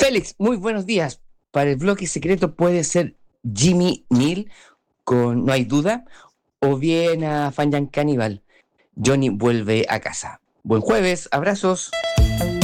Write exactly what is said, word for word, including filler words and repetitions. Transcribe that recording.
Félix, muy buenos días. Para el bloque secreto puede ser Jimmy Neal con No hay duda o bien a Fanyan Cannibal. Johnny vuelve a casa. Buen jueves, abrazos.